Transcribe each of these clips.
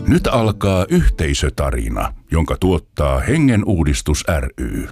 Nyt alkaa yhteisötarina, jonka tuottaa Hengen Uudistus ry.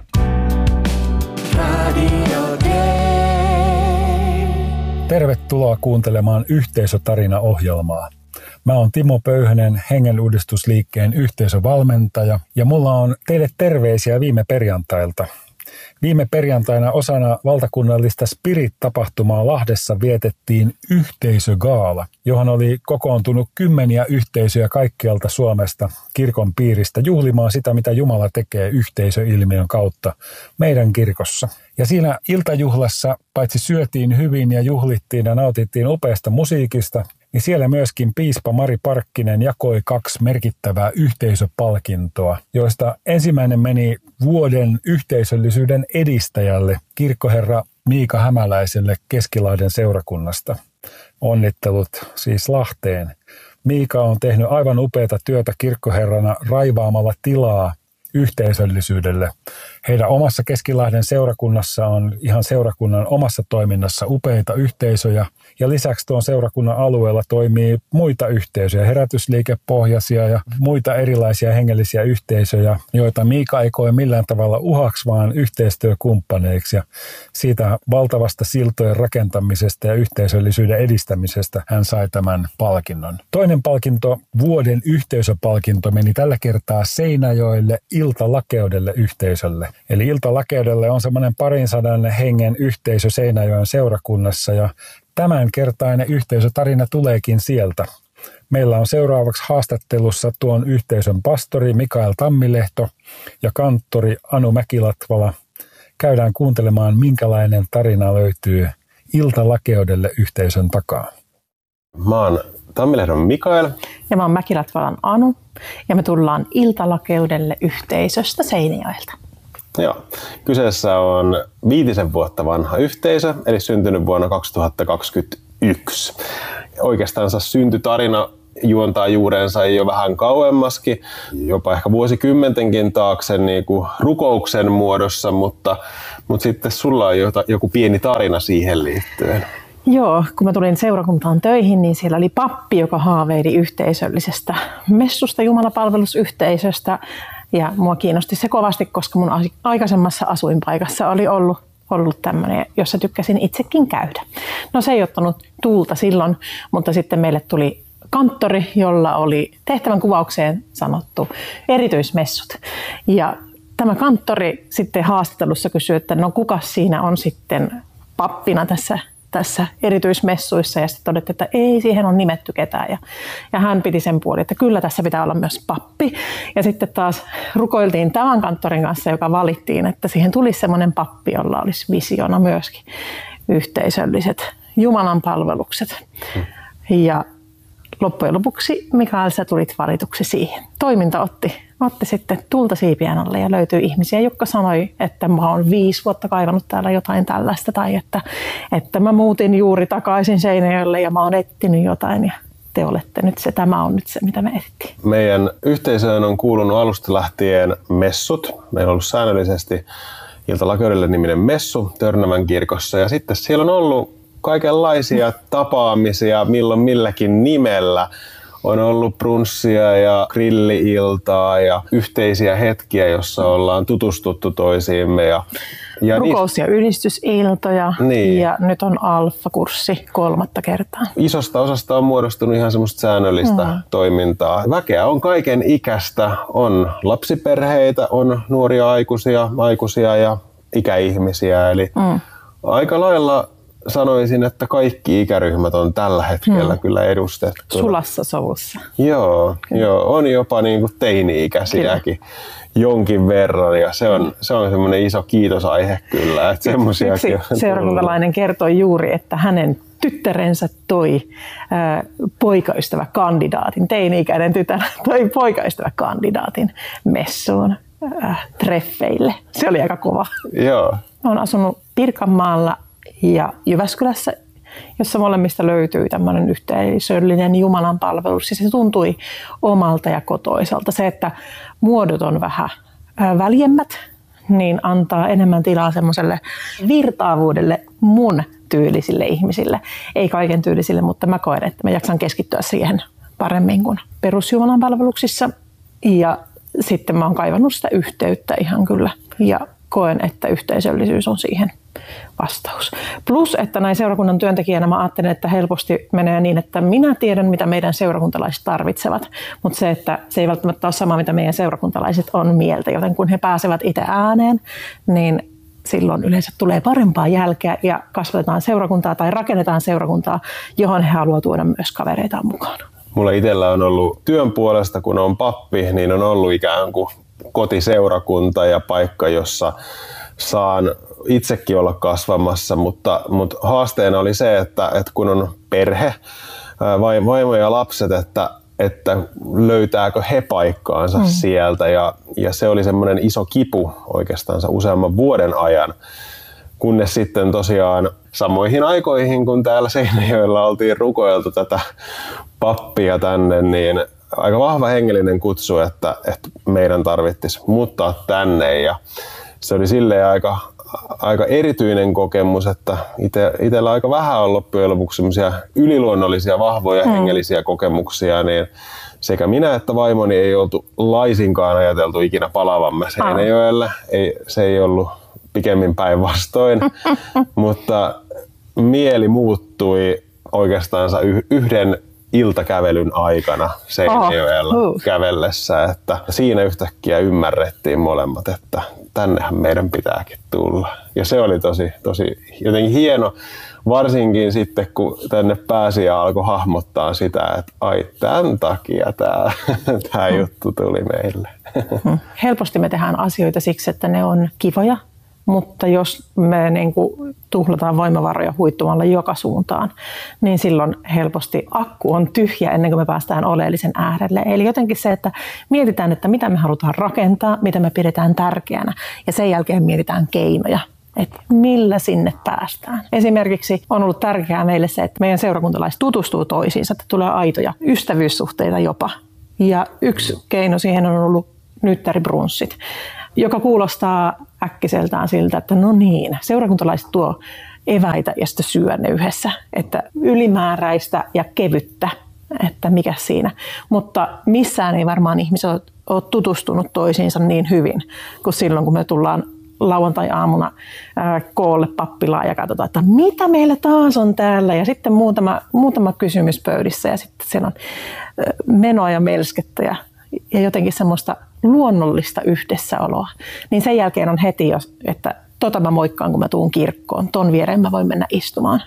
Tervetuloa kuuntelemaan Yhteisötarina-ohjelmaa. Mä oon Timo Pöyhönen, Hengen Uudistusliikkeen yhteisövalmentaja, ja mulla on teille terveisiä viime perjantailta. Viime perjantaina osana valtakunnallista Spirit-tapahtumaa Lahdessa vietettiin yhteisögaala, johon oli kokoontunut kymmeniä yhteisöjä kaikkialta Suomesta kirkon piiristä juhlimaan sitä, mitä Jumala tekee yhteisöilmiön kautta meidän kirkossa. Ja siinä iltajuhlassa paitsi syötiin hyvin ja juhlittiin ja nautittiin upeasta musiikista, niin siellä myöskin piispa Mari Parkkinen jakoi 2 merkittävää yhteisöpalkintoa, joista ensimmäinen meni vuoden yhteisöllisyyden edistäjälle, kirkkoherra Miika Hämäläiselle Keskilahden seurakunnasta. Onnittelut siis Lahteen. Miika on tehnyt aivan upeata työtä kirkkoherrana raivaamalla tilaa yhteisöllisyydelle. Heidän omassa Keskilahden seurakunnassa on ihan seurakunnan omassa toiminnassa upeita yhteisöjä, ja lisäksi tuon seurakunnan alueella toimii muita yhteisöjä, herätysliikepohjaisia ja muita erilaisia hengellisiä yhteisöjä, joita Miika ei koe millään tavalla uhaksi, vaan yhteistyökumppaneiksi, ja siitä valtavasta siltojen rakentamisesta ja yhteisöllisyyden edistämisestä hän sai tämän palkinnon. Toinen palkinto, vuoden yhteisöpalkinto, meni tällä kertaa Seinäjoelle Iltalakeudelle yhteisölle. Eli Iltalakeudelle on semmoinen 200 hengen yhteisö Seinäjoen seurakunnassa, ja tämänkertainen yhteisötarina tuleekin sieltä. Meillä on seuraavaksi haastattelussa tuon yhteisön pastori Mikael Tammilehto ja kanttori Anu Mäkilatvala. Käydään kuuntelemaan, minkälainen tarina löytyy Iltalakeudelle yhteisön takaa. Mä oon Tammilehdon Mikael. Ja mä oon Mäkilatvalan Anu. Ja me tullaan Iltalakeudelle yhteisöstä Seinäjoelta. Joo. Kyseessä on 5 vuotta vanha yhteisö, eli syntynyt vuonna 2021. Oikeastaan syntytarina juontaa juurensa jo vähän kauemmaskin, jopa ehkä vuosikymmentenkin taakse niin kuin rukouksen muodossa, mutta sitten sulla on joku pieni tarina siihen liittyen. Joo, kun mä tulin seurakuntaan töihin, niin siellä oli pappi, joka haaveili yhteisöllisestä messusta, jumalapalvelusyhteisöstä. Ja mua kiinnosti se kovasti, koska mun aikaisemmassa asuinpaikassa oli ollut tämmöinen, jossa tykkäsin itsekin käydä. No se ei ottanut tuulta silloin, mutta sitten meille tuli kanttori, jolla oli tehtävän kuvaukseen sanottu erityismessut. Ja tämä kanttori sitten haastattelussa kysyi, että no kuka siinä on sitten pappina tässä erityismessuissa, ja sitten todettiin, että ei siihen on nimetty ketään. Ja hän piti sen puolin, että kyllä tässä pitää olla myös pappi. Ja sitten taas rukoiltiin tämän kanttorin kanssa, joka valittiin, että siihen tulisi semmoinen pappi, jolla olisi visiona myöskin yhteisölliset Jumalan palvelukset. Ja loppujen lopuksi, Mikael, sä tulit valituksi siihen. Toiminta otti sitten tulta siipien alle ja löytyi ihmisiä, jotka sanoi, että mä oon 5 vuotta kaivannut täällä jotain tällaista, tai että mä muutin juuri takaisin Seinäjoelle ja mä oon etsinyt jotain, ja te olette nyt se, tämä on nyt se, mitä me etsittiin. Meidän yhteisöön on kuulunut alusta lähtien messut. Meillä on ollut säännöllisesti Iltalakeudelle niminen messu Törnävän kirkossa, ja sitten siellä on ollut kaikenlaisia tapaamisia milloin milläkin nimellä. On ollut brunssia ja grilli-iltaa ja yhteisiä hetkiä, jossa ollaan tutustuttu toisiimme. Ja rukous- ja ylistysiltoja, niin. Ja nyt on alfa-kurssi 3. kertaa. Isosta osasta on muodostunut ihan semmoista säännöllistä toimintaa. Väkeä on kaiken ikäistä, on lapsiperheitä, on nuoria aikuisia ja ikäihmisiä. Eli aika lailla sanoisin, että kaikki ikäryhmät on tällä hetkellä kyllä edustettu. Sulassa sovussa. Joo, on jopa niin kuin teini-ikäisiäkin jonkin verran, ja se on semmoinen iso kiitosaihe kyllä. Että yksi seurakuntalainen kertoi juuri, että hänen tyttärensä toi poikaystäväkandidaatin, teini-ikäinen tytär toi poikaystäväkandidaatin messuun treffeille. Se oli aika kova. Joo. Olen asunut Pirkanmaalla ja Jyväskylässä, jossa molemmista löytyy tämmöinen yhteisöllinen Jumalan palvelus. Ja se tuntui omalta ja kotoisalta. Se, että muodot on vähän väljemmät, niin antaa enemmän tilaa semmoiselle virtaavuudelle mun tyylisille ihmisille. Ei kaiken tyylisille, mutta mä koen, että mä jaksan keskittyä siihen paremmin kuin perusjumalan palveluksissa. Ja sitten mä oon kaivannut sitä yhteyttä ihan kyllä ja koen, että yhteisöllisyys on siihen vastaus. Plus, että näin seurakunnan työntekijänä mä ajattelen, että helposti menee niin, että minä tiedän, mitä meidän seurakuntalaiset tarvitsevat, mutta se, että se ei välttämättä ole sama, mitä meidän seurakuntalaiset on mieltä, joten kun he pääsevät itse ääneen, niin silloin yleensä tulee parempaa jälkeä ja kasvatetaan seurakuntaa tai rakennetaan seurakuntaa, johon he haluavat tuoda myös kavereitaan mukaan. Mulla itsellä on ollut työn puolesta, kun on pappi, niin on ollut ikään kuin kotiseurakunta ja paikka, jossa saan itsekin olla kasvamassa, mutta haasteena oli se, että kun on perhe, vaimo ja lapset, että löytääkö he paikkaansa sieltä ja se oli semmoinen iso kipu oikeastaan useamman vuoden ajan, kunnes sitten tosiaan samoihin aikoihin, kun täällä Seinäjoella oltiin rukoiltu tätä pappia tänne, niin aika vahva hengellinen kutsu, että meidän tarvitsisi muuttaa tänne ja se oli silleen aika erityinen kokemus, että itsellä aika vähän on loppujen lopuksi semmoisia yliluonnollisia, vahvoja hengellisiä kokemuksia, niin sekä minä että vaimoni ei oltu laisinkaan ajateltu ikinä palavamme Seinäjoelle. Se ei ollut pikemmin päinvastoin, mutta mieli muuttui oikeastaan yhden iltakävelyn aikana Seinäjoella kävellessä, että siinä yhtäkkiä ymmärrettiin molemmat, että tännehän meidän pitääkin tulla. Ja se oli tosi jotenkin hieno, varsinkin sitten kun tänne pääsi ja alkoi hahmottaa sitä, että ai tämän takia tämä juttu tuli meille. Helposti me tehdään asioita siksi, että ne on kivoja. Mutta jos me tuhlataan voimavaroja huittumalla joka suuntaan, niin silloin helposti akku on tyhjä ennen kuin me päästään oleellisen äärelle. Eli jotenkin se, että mietitään, että mitä me halutaan rakentaa, mitä me pidetään tärkeänä ja sen jälkeen mietitään keinoja, että millä sinne päästään. Esimerkiksi on ollut tärkeää meille se, että meidän seurakuntalaiset tutustuu toisiinsa, että tulee aitoja ystävyyssuhteita jopa. Ja yksi keino siihen on ollut nyttäribrunssit, joka kuulostaa äkkiseltään siltä, että no niin, seurakuntalaiset tuo eväitä ja sitten syö ne yhdessä. Että ylimääräistä ja kevyttä, että mikä siinä. Mutta missään ei varmaan ihmiset ole tutustunut toisiinsa niin hyvin kuin silloin, kun me tullaan lauantai-aamuna koolle pappilaan ja katsotaan, että mitä meillä taas on täällä. Ja sitten muutama kysymys pöydissä ja sitten siellä on menoa ja melskettä ja jotenkin semmoista luonnollista yhdessäoloa. Niin sen jälkeen on heti, että mä moikkaan, kun mä tuun kirkkoon. Ton viereen mä voin mennä istumaan.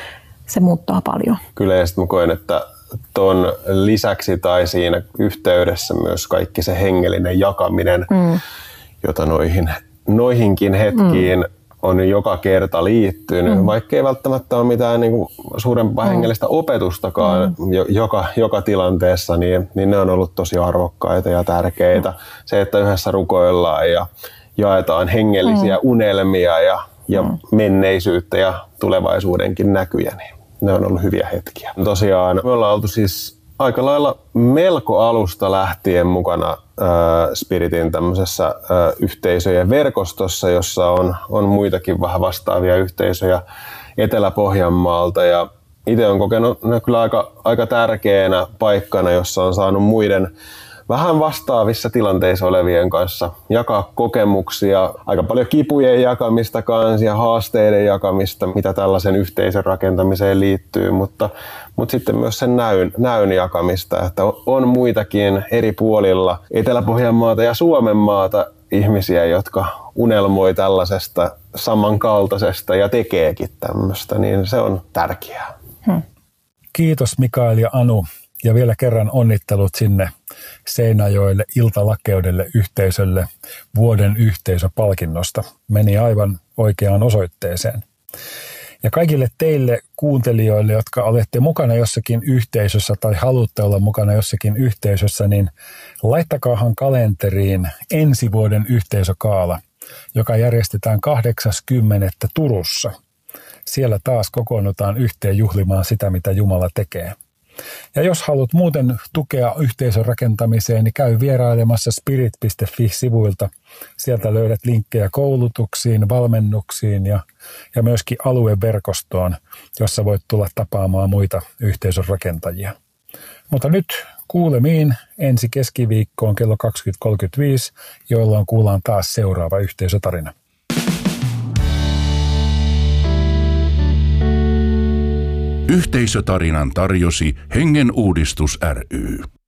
Se muuttaa paljon. Kyllä, ja sitten mä koen, että ton lisäksi tai siinä yhteydessä myös kaikki se hengellinen jakaminen, jota noihinkin hetkiin on joka kerta liittynyt, vaikka ei välttämättä ole mitään suurempaa hengellistä opetustakaan joka tilanteessa, niin ne on ollut tosi arvokkaita ja tärkeitä. Se, että yhdessä rukoillaan ja jaetaan hengellisiä unelmia ja menneisyyttä ja tulevaisuudenkin näkyjä, niin ne on ollut hyviä hetkiä. Tosiaan me ollaan oltu siis aika lailla melko alusta lähtien mukana Spiritin tämmöisessä yhteisöjen verkostossa, jossa on muitakin vähän vastaavia yhteisöjä Etelä-Pohjanmaalta. Ja itse olen kokenut ne kyllä aika tärkeänä paikkana, jossa on saanut muiden vähän vastaavissa tilanteissa olevien kanssa jakaa kokemuksia, aika paljon kipujen jakamista kanssa ja haasteiden jakamista, mitä tällaisen yhteisön rakentamiseen liittyy, mutta sitten myös sen näyn jakamista, että on muitakin eri puolilla Etelä-Pohjanmaata ja Suomenmaata ihmisiä, jotka unelmoi tällaisesta samankaltaisesta ja tekeekin tämmöistä, niin se on tärkeää. Kiitos Mikael ja Anu. Ja vielä kerran onnittelut sinne Seinäjoelle iltalakeudelle yhteisölle vuoden yhteisöpalkinnosta. Meni aivan oikeaan osoitteeseen. Ja kaikille teille kuuntelijoille, jotka olette mukana jossakin yhteisössä tai haluatte olla mukana jossakin yhteisössä, niin laittakaahan kalenteriin ensi vuoden yhteisökaala, joka järjestetään 8.10. Turussa. Siellä taas kokoonnutaan yhteen juhlimaan sitä, mitä Jumala tekee. Ja jos haluat muuten tukea yhteisön rakentamiseen, niin käy vierailemassa spirit.fi-sivuilta. Sieltä löydät linkkejä koulutuksiin, valmennuksiin ja myöskin alueverkostoon, jossa voit tulla tapaamaan muita yhteisön rakentajia. Mutta nyt kuulemiin ensi keskiviikkoon kello 20.35, jolloin kuullaan taas seuraava yhteisötarina. Yhteisötarinan tarjosi Hengen Uudistus ry.